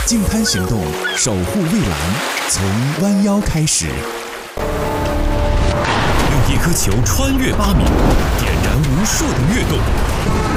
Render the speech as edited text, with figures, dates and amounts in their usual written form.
净滩行动，守护蔚蓝，从弯腰开始。 用一颗球穿越8米，点燃无数的跃动。